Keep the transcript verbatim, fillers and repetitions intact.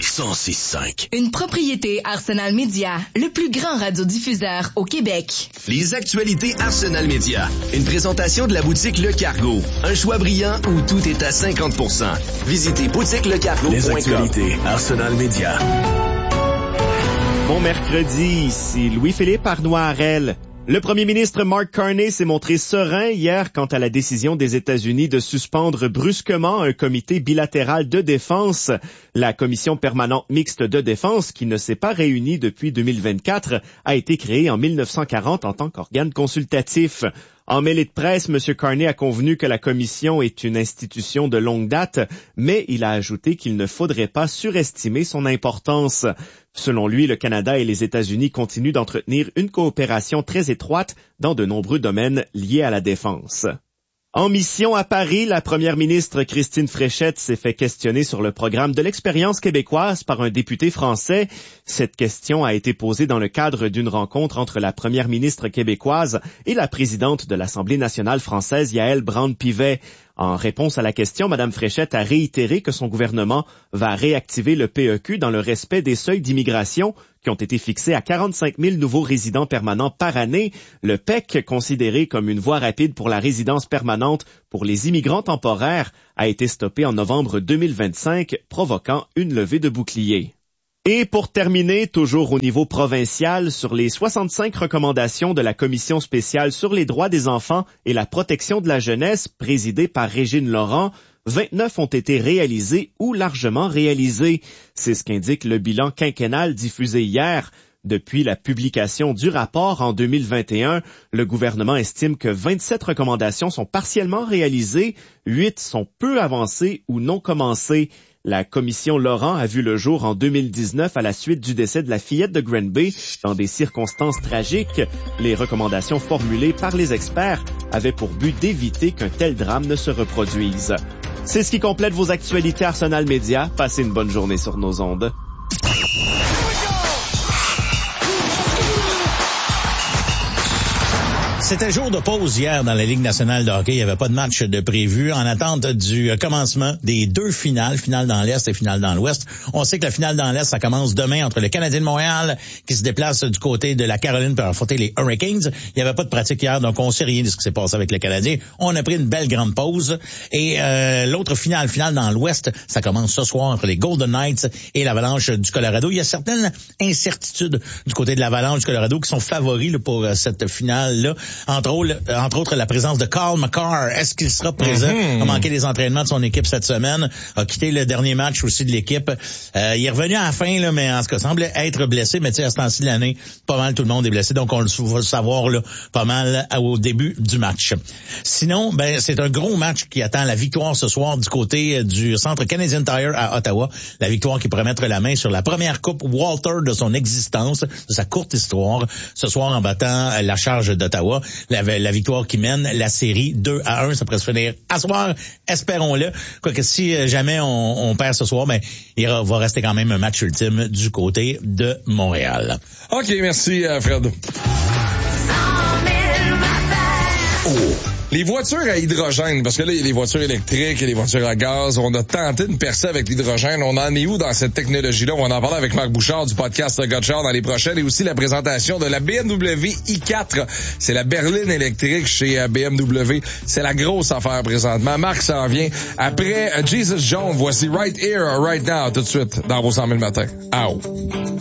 cent six cinq. Une propriété Arsenal Média, le plus grand radiodiffuseur au Québec. Les actualités Arsenal Média. Une présentation de la boutique Le Cargo. Un choix brillant où tout est à cinquante pour cent. Visitez boutique le cargo point com. Les actualités Arsenal Média. Bon mercredi, ici Louis-Philippe Arnois-Harel. Le premier ministre Mark Carney s'est montré serein hier quant à la décision des États-Unis de suspendre brusquement un comité bilatéral de défense. La commission permanente mixte de défense, qui ne s'est pas réunie depuis deux mille vingt-quatre, a été créée en mille neuf cent quarante en tant qu'organe consultatif. En mêlée de presse, M. Carney a convenu que la commission est une institution de longue date, mais il a ajouté qu'il ne faudrait pas surestimer son importance. Selon lui, le Canada et les États-Unis continuent d'entretenir une coopération très étroite dans de nombreux domaines liés à la défense. En mission à Paris, la première ministre Christine Fréchette s'est fait questionner sur le programme de l'expérience québécoise par un député français. Cette question a été posée dans le cadre d'une rencontre entre la première ministre québécoise et la présidente de l'Assemblée nationale française, Yaël Braun-Pivet. En réponse à la question, Mme Fréchette a réitéré que son gouvernement va réactiver le P E Q dans le respect des seuils d'immigration qui ont été fixés à quarante-cinq mille nouveaux résidents permanents par année. Le P E C, considéré comme une voie rapide pour la résidence permanente pour les immigrants temporaires, a été stoppé en novembre deux mille vingt-cinq, provoquant une levée de bouclier. Et pour terminer, toujours au niveau provincial, sur les soixante-cinq recommandations de la Commission spéciale sur les droits des enfants et la protection de la jeunesse, présidée par Régine Laurent, vingt-neuf ont été réalisées ou largement réalisées. C'est ce qu'indique le bilan quinquennal diffusé hier. Depuis la publication du rapport en deux mille vingt et un, le gouvernement estime que vingt-sept recommandations sont partiellement réalisées, huit sont peu avancées ou non commencées. La commission Laurent a vu le jour en deux mille dix-neuf à la suite du décès de la fillette de Granby dans des circonstances tragiques. Les recommandations formulées par les experts avaient pour but d'éviter qu'un tel drame ne se reproduise. C'est ce qui complète vos actualités Arsenal Média. Passez une bonne journée sur nos ondes. C'était jour de pause hier dans la Ligue nationale de hockey. Il n'y avait pas de match de prévu en attente du commencement des deux finales, finale dans l'Est et finale dans l'Ouest. On sait que la finale dans l'Est, ça commence demain entre le Canadien de Montréal qui se déplace du côté de la Caroline pour affronter les Hurricanes. Il n'y avait pas de pratique hier, donc on ne sait rien de ce qui s'est passé avec le Canadien. On a pris une belle grande pause. Et euh, l'autre finale, finale dans l'Ouest, ça commence ce soir entre les Golden Knights et l'Avalanche du Colorado. Il y a certaines incertitudes du côté de l'Avalanche du Colorado qui sont favoris là, pour euh, cette finale-là. Entre autres, entre autres, la présence de Carl McCarr. Est-ce qu'il sera présent? Mm-hmm. A manqué des entraînements de son équipe cette semaine. A quitté le dernier match aussi de l'équipe. Euh, il est revenu à la fin, là, mais en ce cas, semble être blessé. Mais tu sais, à ce temps-ci de l'année, pas mal tout le monde est blessé. Donc, on va le savoir là, pas mal au début du match. Sinon, ben c'est un gros match qui attend la victoire ce soir du côté du Centre Canadian Tire à Ottawa. La victoire qui pourrait mettre la main sur la première coupe Walter de son existence, de sa courte histoire. Ce soir, en battant la charge d'Ottawa. La, la victoire qui mène la série deux à un, ça pourrait se finir à soir, espérons-le. Quoique si jamais on, on perd ce soir, ben il va rester quand même un match ultime du côté de Montréal. OK, merci Fred. Oh. Les voitures à hydrogène, parce que là, il y a les voitures électriques et les voitures à gaz. On a tenté de percer avec l'hydrogène. On en est où dans cette technologie-là? On va en parler avec Marc Bouchard du podcast Gotchard dans les prochaines et aussi la présentation de la B M W i quatre. C'est la berline électrique chez B M W. C'est la grosse affaire présentement. Marc s'en vient. Après Jesus Jones, voici Right Here, Right Now, tout de suite, dans vos cent mille matins. Au.